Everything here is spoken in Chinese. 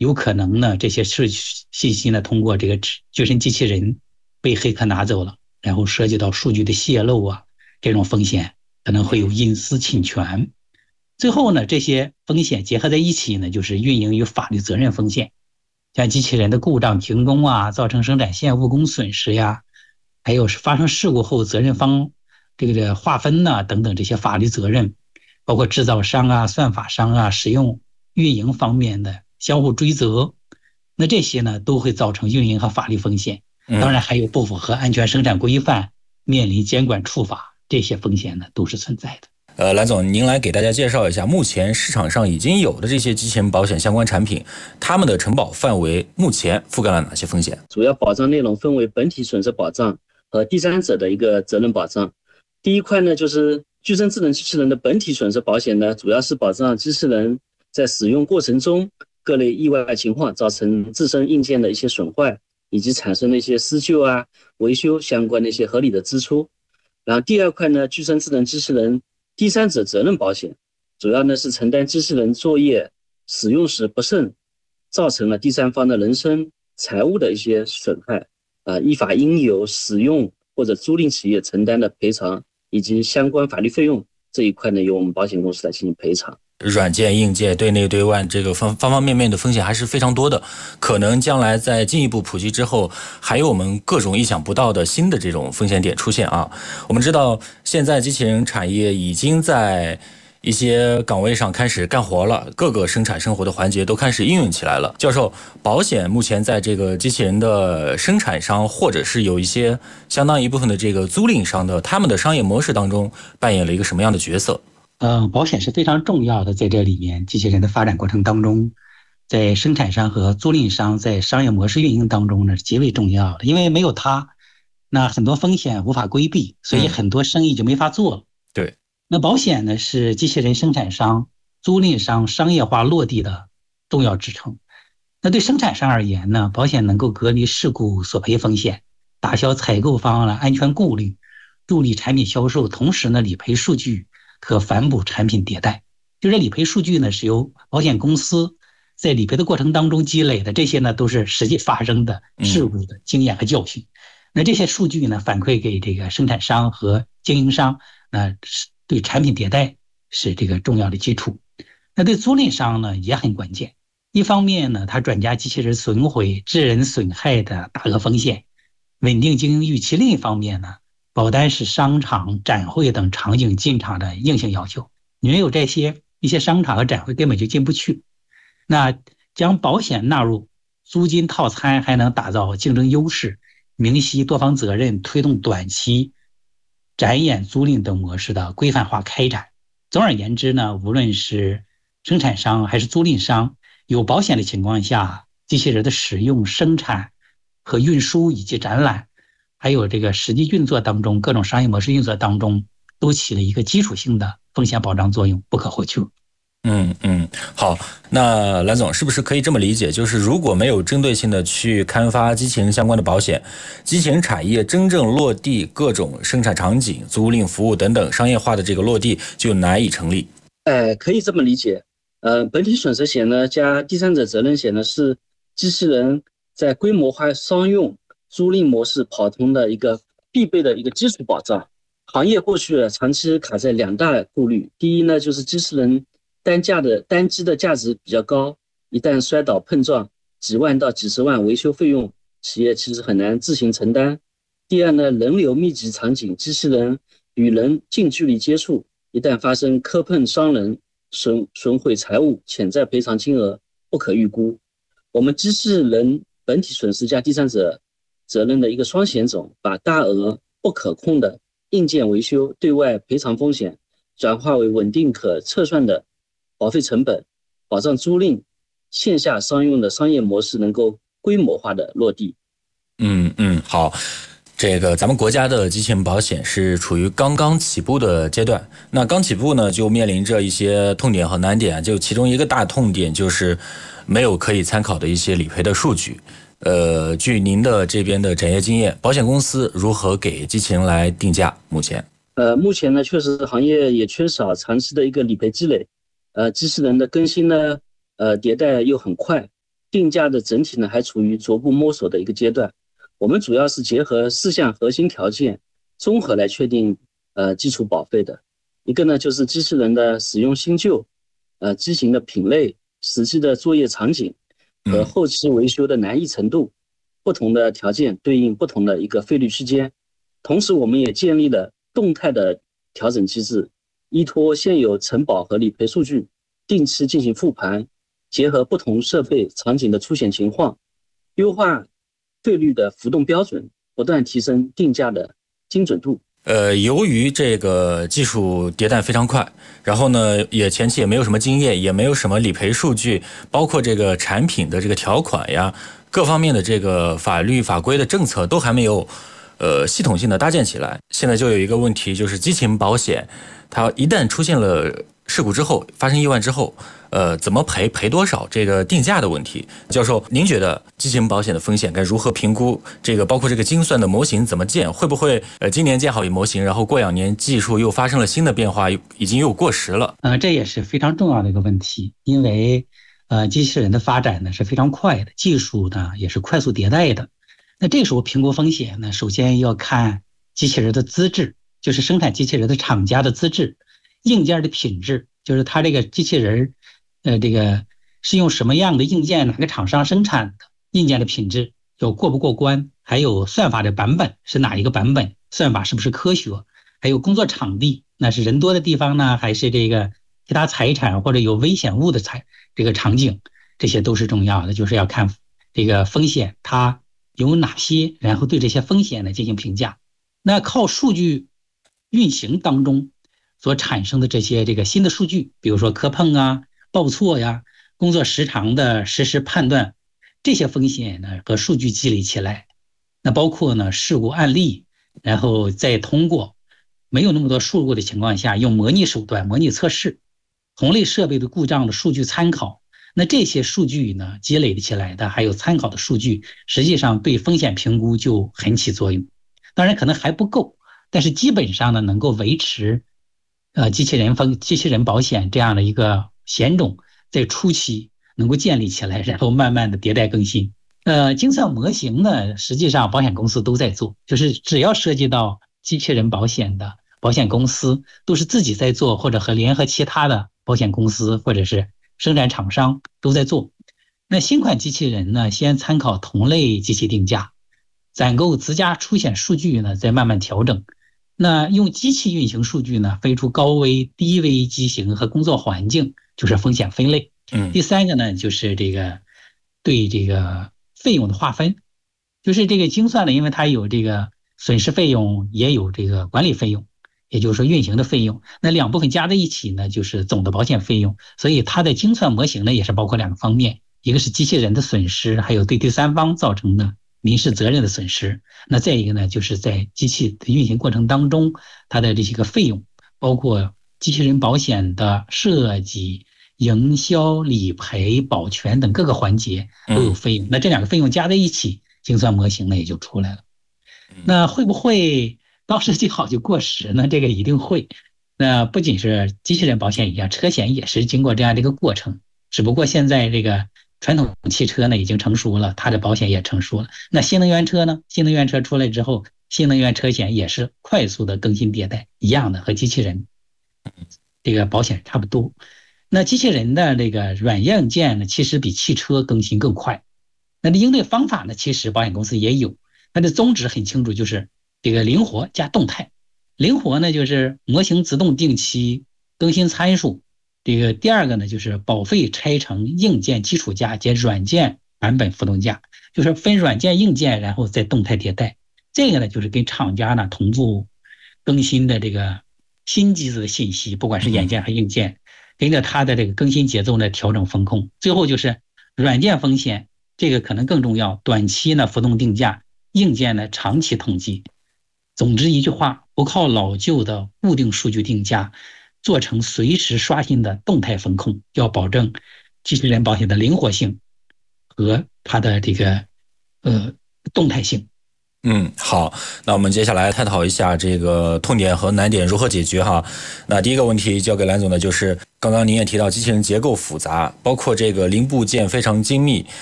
有可能呢这些信息呢通过这个具身机器人被黑客拿走了，然后涉及到数据的泄露啊，这种风险可能会有隐私侵权。最后呢，这些风险结合在一起呢，就是运营与法律责任风险，像机器人的故障停工啊，造成生产线误工损失呀，还有是发生事故后责任方这个划分呐、等等这些法律责任，包括制造商啊、算法商啊、使用运营方面的相互追责，那这些呢都会造成运营和法律风险。当然还有不符合安全生产规范，面临监管处罚，这些风险呢都是存在的。 蓝总，您来给大家介绍一下目前市场上已经有的这些机器人保险相关产品，他们的承保范围目前覆盖了哪些风险？ 主要保障内容分为本体损失保障和第三者的一个责任保障。第一块呢，就是具身智能机器人的本体损失保险呢，主要是保障机器人在使用过程中各类意外情况造成自身硬件的一些损坏，以及产生的一些施救啊、维修相关的一些合理的支出。然后第二块呢，具身智能机器人第三者责任保险，主要呢是承担机器人作业使用时不慎造成了第三方的人身、财物的一些损害，依法应由使用或者租赁企业承担的赔偿以及相关法律费用，这一块呢由我们保险公司来进行赔偿。 软件、硬件、对内对外，这个方方面面的风险还是非常多的。可能将来在进一步普及之后，还有我们各种意想不到的新的这种风险点出现啊。我们知道，现在机器人产业已经在一些岗位上开始干活了，各个生产生活的环节都开始应用起来了。教授，保险目前在这个机器人的生产商，或者是有一些相当一部分的这个租赁商的，他们的商业模式当中扮演了一个什么样的角色？ 保险是非常重要的，在这里面机器人的发展过程当中，在生产商和租赁商在商业模式运营当中呢是极为重要的，因为没有它，那很多风险无法规避，所以很多生意就没法做了。 对， 那保险呢是机器人生产商、租赁商商业化落地的重要支撑。那对生产商而言呢，保险能够隔离事故索赔风险，打消采购方的安全顾虑，助力产品销售，同时呢理赔数据可反哺产品迭代。就是理赔数据呢是由保险公司在理赔的过程当中积累的，这些呢都是实际发生的事故的经验和教训。那这些数据呢反馈给这个生产商和经营商，那对产品迭代是这个重要的基础。那对租赁商呢也很关键，一方面呢它转嫁机器人损毁、致人损害的大额风险，稳定经营预期；另一方面呢，保单是商场、展会等场景进场的硬性要求，你没有这些，一些商场和展会根本就进不去。那将保险纳入租金套餐，还能打造竞争优势，明晰多方责任，推动短期展演、租赁等模式的规范化开展。总而言之呢，无论是生产商还是租赁商，有保险的情况下，机器人的使用、生产和运输以及展览，还有这个实际运作当中，各种商业模式运作当中，都起了一个基础性的风险保障作用，不可或缺。 好，那蓝总是不是可以这么理解，就是如果没有针对性的去开发机器人相关的保险，机器人产业真正落地各种生产场景、租赁服务等等商业化的这个落地就难以成立？ 可以这么理解。本体损失险呢加第三者责任险呢是机器人在规模化商用租赁模式跑通的一个必备的一个基础保障。行业过去长期卡在两大顾虑，第一呢就是机器人单机的价值比较高，一旦摔倒碰撞，几万到几十万维修费用，企业其实很难自行承担。第二呢，人流密集场景，机器人与人近距离接触，一旦发生磕碰伤人，损毁财物，潜在赔偿金额不可预估。我们机器人本体损失加第三者责任的一个双险种，把大额不可控的硬件维修对外赔偿风险转化为稳定可测算的保费成本，保障租赁线下商用的商业模式能够规模化的落地。 好，这个咱们国家的机器人保险是处于刚刚起步的阶段，那刚起步呢就面临着一些痛点和难点，就其中一个大痛点就是没有可以参考的一些理赔的数据。据您的这边的展业经验，保险公司如何给机器人来定价？目前呢确实行业也缺少长期的一个理赔积累，机器人的更新呢迭代又很快， 定价的整体呢还处于逐步摸索的一个阶段。我们主要是结合4项核心条件，综合来确定基础保费的。一个呢就是机器人的使用新旧，机型的品类、实际的作业场景和后期维修的难易程度，不同的条件对应不同的一个费率区间。同时我们也建立了动态的调整机制，依托现有承保和理赔数据，定期进行复盘，结合不同设备场景的出险情况，优化费率的浮动标准，不断提升定价的精准度。 由于这个技术迭代非常快，然后呢，前期也没有什么经验，也没有什么理赔数据，包括这个产品的这个条款呀，各方面的这个法律法规的政策都还没有系统性的搭建起来。现在就有一个问题，就是机器人保险，它一旦出现了事故之后，发生意外之后，怎么赔多少，这个定价的问题。教授，您觉得机器人保险的风险该如何评估？这个包括这个精算的模型怎么建？会不会今年建好一模型，然后过2年技术又发生了新的变化，已经又过时了？ 这也是非常重要的一个问题，因为机器人的发展呢是非常快的，技术呢也是快速迭代的。那这时候评估风险呢，首先要看机器人的资质，就是生产机器人的厂家的资质，硬件的品质，就是它这个机器人这个是用什么样的硬件，哪个厂商生产的，硬件的品质有过不过关，还有算法的版本是哪一个版本，算法是不是科学，还有工作场地，那是人多的地方呢，还是这个其他财产或者有危险物的这个场景，这些都是重要的，就是要看这个风险它有哪些，然后对这些风险呢进行评价。那靠数据运行当中所产生的这个新的数据，比如说磕碰啊、报错呀、工作时长的实时判断，这些风险呢和数据积累起来，那包括呢事故案例，然后再通过没有那么多事故的情况下，用模拟手段模拟测试同类设备的故障的数据参考，那这些数据呢积累起来的还有参考的数据，实际上对风险评估就很起作用。当然可能还不够，但是基本上呢能够维持机器人保险这样的一个险种在初期能够建立起来，然后慢慢的迭代更新。精算模型呢，实际上保险公司都在做，就是只要涉及到机器人保险的保险公司都是自己在做，或者和联合其他的保险公司或者是生产厂商都在做。那新款机器人呢，先参考同类机器定价，攒够自家出险数据呢，再慢慢调整。那用机器运行数据呢，分出高危、低危机型和工作环境，就是风险分类。第3个呢，就是这个对这个费用的划分，就是这个精算呢，因为它有这个损失费用，也有这个管理费用，也就是说运行的费用。那2部分加在一起呢，就是总的保险费用。所以它的精算模型呢，也是包括2个方面，一个是机器人的损失，还有对第3方造成的民事责任的损失。那再一个呢，就是在机器的运行过程当中，它的这些个费用，包括机器人保险的设计、营销、理赔、保全等各个环节都有费用。那这2个费用加在一起，精算模型呢也就出来了。那会不会到设计好就过时呢？这个一定会。那不仅是机器人保险一样，车险也是经过这样的一个过程，只不过现在这个传统汽车呢已经成熟了，它的保险也成熟了。那新能源车呢？新能源车出来之后，新能源车险也是快速的更新迭代，一样的，和机器人这个保险差不多。那机器人的这个软硬件呢，其实比汽车更新更快。那应对方法呢，其实保险公司也有，它的宗旨很清楚，就是这个灵活加动态。灵活呢，就是模型自动定期更新参数。这个第2个呢，就是保费拆成硬件基础价及软件版本浮动价，就是分软件硬件，然后再动态迭代。这个呢，就是跟厂家呢同步更新的这个新机子的信息，不管是软件和硬件，跟着它的这个更新节奏呢调整风控。最后就是软件风险，这个可能更重要，短期呢浮动定价，硬件呢长期统计。总之一句话，不靠老旧的固定数据定价，做成随时刷新的动态风控，要保证机器人保险的灵活性和它的这个动态性。 好，那我们接下来探讨一下这个痛点和难点如何解决哈。那第一个问题交给蓝总的就是，刚刚您也提到机器人结构复杂，包括这个零部件非常精密，